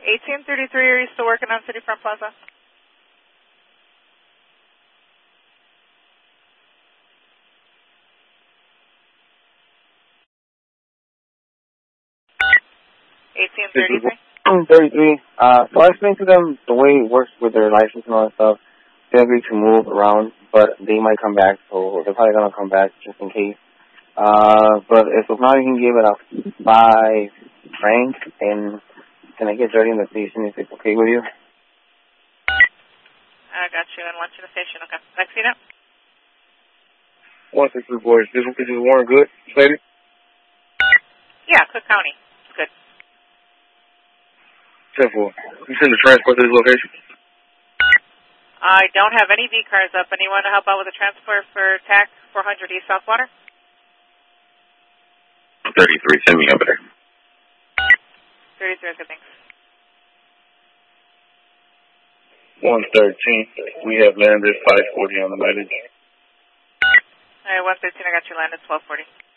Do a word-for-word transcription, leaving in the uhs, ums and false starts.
eighteen thirty-three, are you still working on City Front Plaza? eighteen thirty-three? thirty-three. Uh, so I explained to them the way it works with their license and all that stuff. They agree to move around, but they might come back, so they're probably going to come back just in case. Uh, but if so now you can give it a five franc, and can I get dirty in the station if it's okay with you? I got you, and lunch in the station, okay. Next unit? one six three four, this is Warren Good, lady? Yeah, Cook County. Good. ten four. You send the transport to this location? I don't have any V cars up. Anyone to help out with the transport for T A C four hundred East Southwater? thirty-three, send me over there. thirty-three, good, thanks. one thirteen, we have landed five forty on the mileage. All right, one thirteen, I got you landed twelve forty.